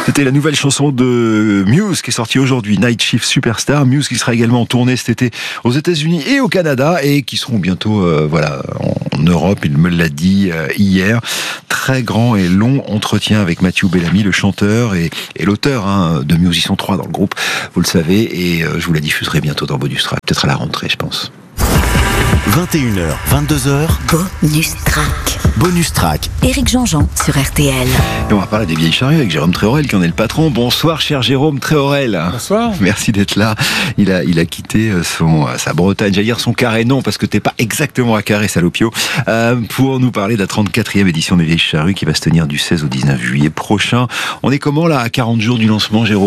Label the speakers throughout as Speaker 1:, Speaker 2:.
Speaker 1: C'était la nouvelle chanson de Muse qui est sortie aujourd'hui, Night Shift Superstar. Muse qui sera également en tournée cet été aux États-Unis et au Canada et qui seront bientôt en Europe. Il me l'a dit hier. Très grand et long entretien avec Matthew Bellamy, le chanteur et l'auteur de Muse. Ils sont 3 dans le groupe, vous le savez, et je vous la diffuserai bientôt dans Bonus Track, peut-être à la rentrée, je pense.
Speaker 2: 21h, 22h.
Speaker 3: Bonus Track.
Speaker 2: Bonus Track.
Speaker 3: Éric Jean-Jean sur RTL.
Speaker 1: Et on va parler des vieilles charrues avec Jérôme Tréhorel qui en est le patron. Bonsoir cher Jérôme Tréhorel.
Speaker 4: Bonsoir. Merci
Speaker 1: d'être là. Il a quitté sa Bretagne, j'allais dire son Carré, non parce que t'es pas exactement à Carré, salopio, pour nous parler de la 34e édition des vieilles charrues qui va se tenir du 16 au 19 juillet prochain. On est comment là à 40 jours du lancement, Jérôme ?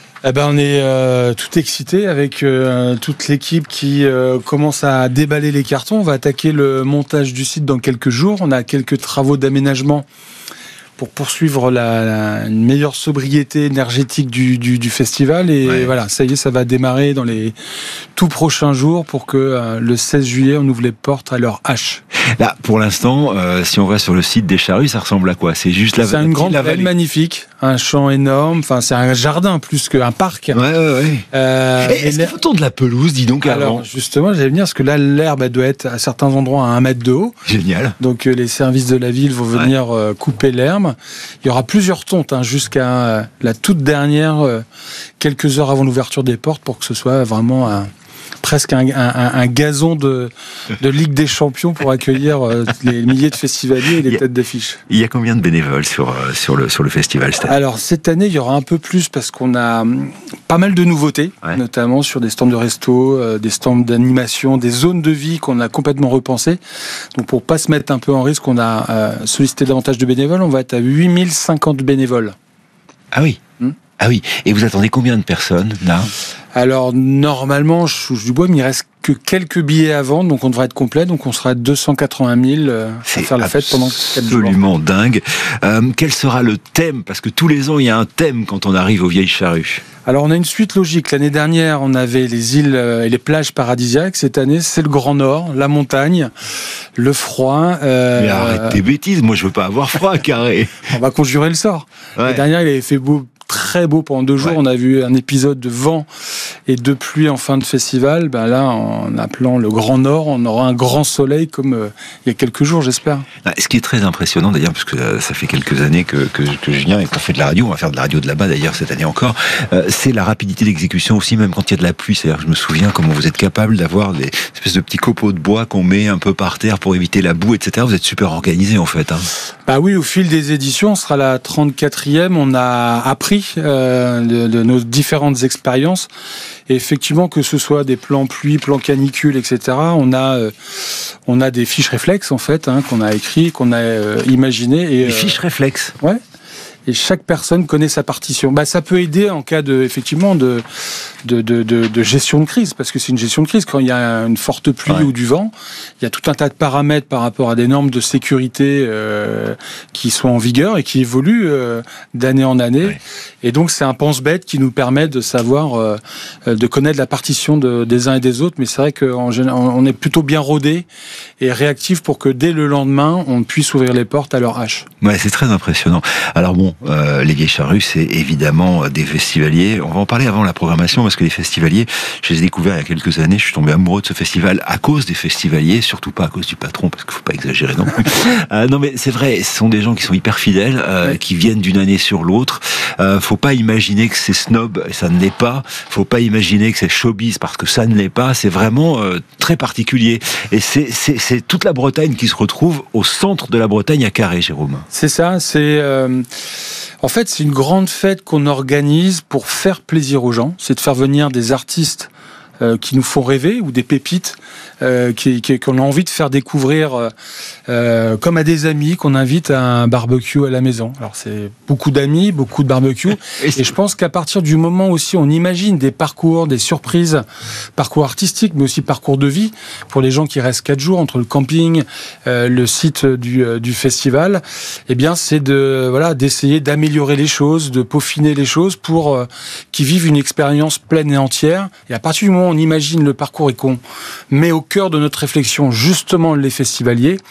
Speaker 4: On est tout excité avec toute l'équipe qui commence à déballer les cartons. On va attaquer le montage du site dans quelques jours. On a quelques travaux d'aménagement pour poursuivre une meilleure sobriété énergétique du festival. Et voilà, ça y est, ça va démarrer dans les tout prochains jours pour que le 16 juillet, on ouvre les portes à l'heure H.
Speaker 1: Là, pour l'instant, si on va sur le site des charrues, ça ressemble à quoi ? C'est juste
Speaker 4: C'est une grande plaine magnifique, un champ énorme, enfin c'est un jardin plus qu'un parc.
Speaker 1: Ouais. Est-ce qu'il faut autour de la pelouse, dis donc, avant ?
Speaker 4: Alors justement, j'allais venir, parce que là, l'herbe, elle doit être à certains endroits à 1 mètre de haut.
Speaker 1: Génial.
Speaker 4: Donc les services de la ville vont venir couper l'herbe. Il y aura plusieurs tontes jusqu'à la toute dernière, quelques heures avant l'ouverture des portes, pour que ce soit vraiment presque un gazon de Ligue des Champions pour accueillir les milliers de festivaliers et les têtes d'affiche.
Speaker 1: Il y a combien de bénévoles sur le festival cette année ?
Speaker 4: Alors cette année, il y aura un peu plus parce qu'on a pas mal de nouveautés, notamment sur des stands de resto, des stands d'animation, des zones de vie qu'on a complètement repensées. Donc pour pas se mettre un peu en risque, on a sollicité davantage de bénévoles. On va être à 8050 bénévoles.
Speaker 1: Ah oui. Ah oui, et vous attendez combien de personnes là ?
Speaker 4: Alors normalement, je touche du bois, mais il reste que quelques billets à vendre, donc on devrait être complet, donc on sera à 280 000 à faire la fête pendant 4 jours.
Speaker 1: Absolument dingue. Quel sera le thème ? Parce que tous les ans, il y a un thème quand on arrive aux vieilles charrues.
Speaker 4: Alors on a une suite logique. L'année dernière, on avait les îles et les plages paradisiaques. Cette année, c'est le Grand Nord, la montagne, le froid.
Speaker 1: Mais arrête tes bêtises, moi je veux pas avoir froid à Carré.
Speaker 4: On va conjurer le sort. L'année dernière, il avait fait beau, très beau pendant 2 jours. On a vu un épisode de vent et de pluie en fin de festival. Là, en appelant le Grand Nord, on aura un grand soleil comme il y a quelques jours, j'espère.
Speaker 1: Ce qui est très impressionnant d'ailleurs, parce que ça fait quelques années que je viens et qu'on fait de la radio, on va faire de la radio de là-bas d'ailleurs cette année encore, c'est la rapidité d'exécution aussi, même quand il y a de la pluie. C'est-à-dire, je me souviens comment vous êtes capable d'avoir des espèces de petits copeaux de bois qu'on met un peu par terre pour éviter la boue, etc. Vous êtes super organisé en fait.
Speaker 4: Oui, au fil des éditions, on sera la 34e, on a appris de nos différentes expériences. Et effectivement, que ce soit des plans pluie, plans canicule, etc., on a des fiches réflexes en fait, qu'on a écrit, qu'on a imaginé.
Speaker 1: Des fiches réflexes.
Speaker 4: Ouais. Et chaque personne connaît sa partition. Ça peut aider en cas de gestion de crise, parce que c'est une gestion de crise. Quand il y a une forte pluie ou du vent, il y a tout un tas de paramètres par rapport à des normes de sécurité qui sont en vigueur et qui évoluent d'année en année. Ouais. Et donc c'est un pense-bête qui nous permet de savoir, de connaître la partition des uns et des autres. Mais c'est vrai qu'en général, on est plutôt bien rodé et réactif pour que dès le lendemain, on puisse ouvrir les portes à l'heure H.
Speaker 1: Ouais, c'est très impressionnant. Alors bon, les vieilles charrues, c'est évidemment des festivaliers. On va en parler avant la programmation, parce que les festivaliers, je les ai découverts il y a quelques années. Je suis tombé amoureux de ce festival à cause des festivaliers, surtout pas à cause du patron, parce qu'il faut pas exagérer non plus. Non mais c'est vrai, ce sont des gens qui sont hyper fidèles, qui viennent d'une année sur l'autre. Faut pas imaginer que c'est snob, et ça ne l'est pas. Faut pas imaginer que c'est showbiz, parce que ça ne l'est pas. C'est vraiment très particulier. Et c'est toute la Bretagne qui se retrouve au centre de la Bretagne à Carré, Jérôme.
Speaker 4: C'est ça, en fait, c'est une grande fête qu'on organise pour faire plaisir aux gens. C'est de faire venir des artistes qui nous font rêver, ou des pépites qu'on a envie de faire découvrir comme à des amis qu'on invite à un barbecue à la maison. Alors c'est beaucoup d'amis, beaucoup de barbecue, et je pense qu'à partir du moment aussi on imagine des parcours, des surprises, parcours artistiques, mais aussi parcours de vie pour les gens qui restent 4 jours entre le camping, le site du festival, eh bien c'est d'essayer d'améliorer les choses, de peaufiner les choses pour qu'ils vivent une expérience pleine et entière. Et à partir du moment où on imagine le parcours et qu'on met au cœur de notre réflexion justement les festivaliers,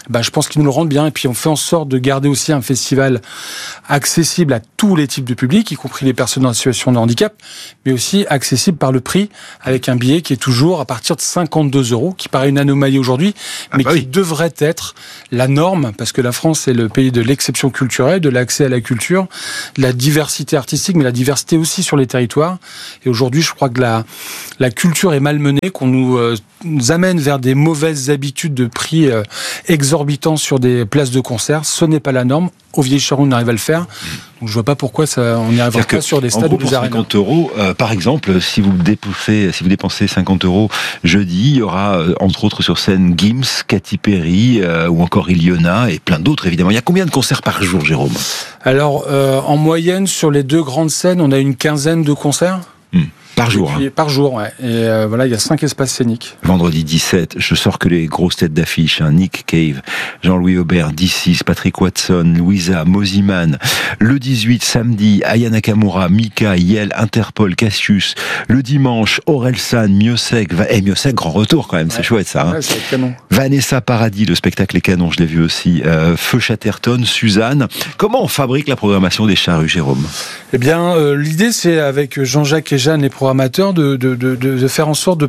Speaker 4: je pense qu'ils nous le rendent bien. Et puis on fait en sorte de garder aussi un festival accessible à tous les types de publics, y compris les personnes en situation de handicap, mais aussi accessible par le prix, avec un billet qui est toujours à partir de 52 €, qui paraît une anomalie aujourd'hui, mais qui devrait être la norme, parce que la France est le pays de l'exception culturelle, de l'accès à la culture, de la diversité artistique, mais la diversité aussi sur les territoires. Et aujourd'hui, je crois que la culture est malmenée, qu'on nous amène vers des mauvaises habitudes de prix exorbitants sur des places de concert. Ce n'est pas la norme. Au Vieille-Charrue, on arrive à le faire. Donc je vois pas pourquoi on n'y arriverait pas sur des stades ou des arènes.
Speaker 1: 50 €, par exemple, si vous dépensez 50 € jeudi, il y aura entre autres sur scène Gims, Katy Perry ou encore Iliona et plein d'autres évidemment. Il y a combien de concerts par jour, Jérôme ?
Speaker 4: Alors en moyenne sur les 2 grandes scènes, on a une quinzaine de concerts.
Speaker 1: Par jour.
Speaker 4: Par jour, ouais. Et voilà, il y a 5 espaces scéniques.
Speaker 1: Vendredi 17, je sors que les grosses têtes d'affiche, Nick Cave, Jean-Louis Aubert, D6, Patrick Watson, Louisa, Mosiman. Le 18, samedi, Aya Nakamura, Mika, Yel, Interpol, Cassius. Le dimanche, Orelsan, Miossec. Miossec, grand retour quand même, c'est chouette ça.
Speaker 4: Ouais, c'est canon.
Speaker 1: Vanessa Paradis, le spectacle est canon, je l'ai vu aussi. Feu Chatterton, Suzanne. Comment on fabrique la programmation des Charrues, Jérôme ?
Speaker 4: Eh bien, l'idée, c'est avec Jean-Jacques et Jeanne, les programmateurs, de faire en sorte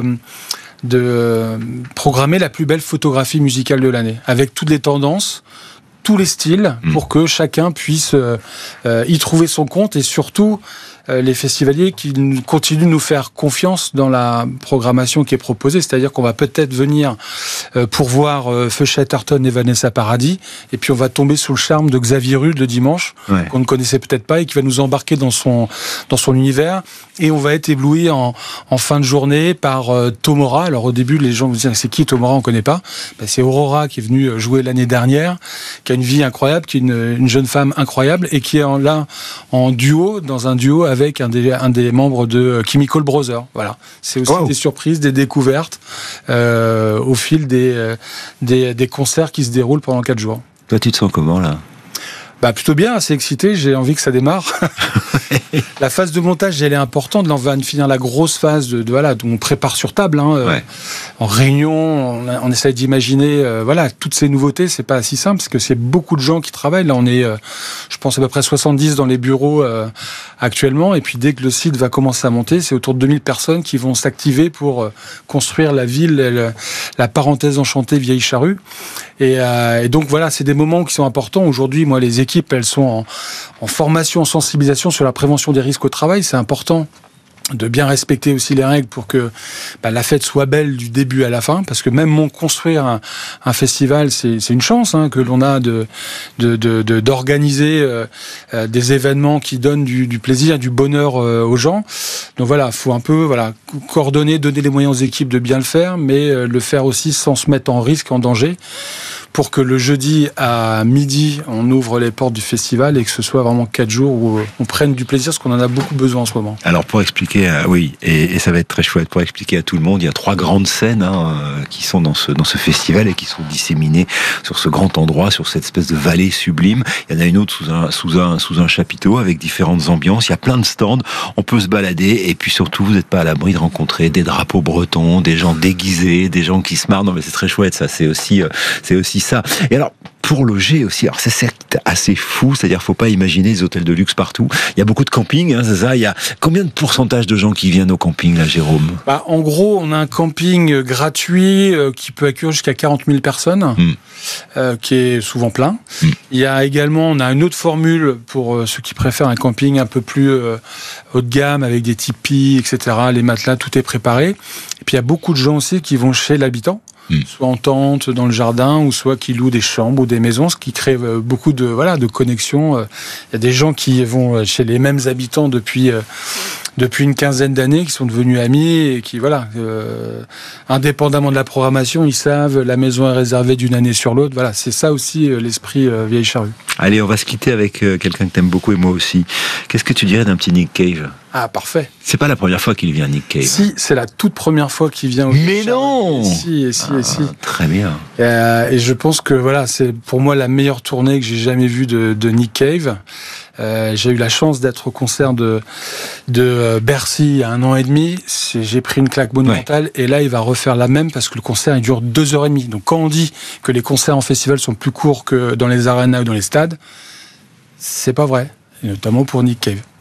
Speaker 4: de programmer la plus belle photographie musicale de l'année, avec toutes les tendances, tous les styles, pour que chacun puisse y trouver son compte, et surtout les festivaliers qui continuent de nous faire confiance dans la programmation qui est proposée, c'est-à-dire qu'on va peut-être venir pour voir Feu Chatterton et Vanessa Paradis, et puis on va tomber sous le charme de Xavier Rude le dimanche, qu'on ne connaissait peut-être pas, et qui va nous embarquer dans son univers, et on va être ébloui en fin de journée par Tomora. Alors au début, les gens vous disent c'est qui Tomora, on ne connaît pas. C'est Aurora qui est venue jouer l'année dernière, qui a une vie incroyable, qui est une jeune femme incroyable, et qui est en duo, dans un duo avec un des membres de Chemical Brothers. Voilà. C'est aussi des surprises, des découvertes au fil des concerts qui se déroulent pendant 4 jours.
Speaker 1: Toi, tu te sens comment là ?
Speaker 4: Plutôt bien, assez excité, j'ai envie que ça démarre. La phase de montage, elle est importante. Là, on va finir la grosse phase dont on prépare sur table. En réunion, on essaie d'imaginer toutes ces nouveautés. C'est pas si simple parce que c'est beaucoup de gens qui travaillent. Là, on est, je pense, à peu près 70 dans les bureaux actuellement. Et puis, dès que le site va commencer à monter, c'est autour de 2000 personnes qui vont s'activer pour construire la ville, la parenthèse enchantée Vieille-Charrue. Et donc voilà, c'est des moments qui sont importants. Aujourd'hui, moi, les équipes, elles sont en formation, en sensibilisation sur la prévention des risques au travail. C'est important de bien respecter aussi les règles pour que la fête soit belle du début à la fin, parce que même construire un festival, c'est une chance que l'on a d'organiser des événements qui donnent du plaisir, du bonheur aux gens. Donc voilà, faut un peu coordonner, donner les moyens aux équipes de bien le faire, mais le faire aussi sans se mettre en risque, en danger, pour que le jeudi à midi, on ouvre les portes du festival et que ce soit vraiment 4 jours où on prenne du plaisir, parce qu'on en a beaucoup besoin en ce moment.
Speaker 1: Alors pour expliquer, et ça va être très chouette, pour expliquer à tout le monde, il y a 3 grandes scènes qui sont dans ce festival et qui sont disséminées sur ce grand endroit, sur cette espèce de vallée sublime. Il y en a une autre sous un chapiteau avec différentes ambiances. Il y a plein de stands, on peut se balader, et puis surtout, vous n'êtes pas à l'abri de rencontrer des drapeaux bretons, des gens déguisés, des gens qui se marrent. Non mais c'est très chouette, ça, c'est aussi ça. Et alors, pour loger aussi, alors c'est assez fou, c'est-à-dire faut pas imaginer des hôtels de luxe partout. Il y a beaucoup de camping, c'est ça. Il y a combien de pourcentage de gens qui viennent au camping là, Jérôme ?
Speaker 4: En gros, on a un camping gratuit qui peut accueillir jusqu'à 40 000 personnes, qui est souvent plein. Il y a également, on a une autre formule pour ceux qui préfèrent un camping un peu plus haut de gamme, avec des tipis, etc. Les matelas, tout est préparé. Et puis il y a beaucoup de gens aussi qui vont chez l'habitant, soit en tente dans le jardin, ou soit qui louent des chambres ou des maisons, ce qui crée beaucoup de connexions. Il y a des gens qui vont chez les mêmes habitants depuis une quinzaine d'années, qui sont devenus amis et qui, indépendamment de la programmation, ils savent la maison est réservée d'une année sur l'autre. Voilà, c'est ça aussi l'esprit Vieille-Charrue.
Speaker 1: Allez, on va se quitter avec quelqu'un que t'aimes beaucoup et moi aussi. Qu'est-ce que tu dirais d'un petit Nick Cave ?
Speaker 4: Ah, parfait.
Speaker 1: C'est pas la première fois qu'il vient, Nick Cave.
Speaker 4: Si, c'est la toute première fois qu'il vient.
Speaker 1: Mais non.
Speaker 4: Si.
Speaker 1: Très bien.
Speaker 4: Et je pense que c'est pour moi la meilleure tournée que j'ai jamais vue de Nick Cave. J'ai eu la chance d'être au concert de Bercy il y a 1 an et demi. J'ai pris une claque monumentale et là il va refaire la même parce que le concert il dure 2h30. Donc quand on dit que les concerts en festival sont plus courts que dans les arénas ou dans les stades, c'est pas vrai, et notamment pour Nick Cave.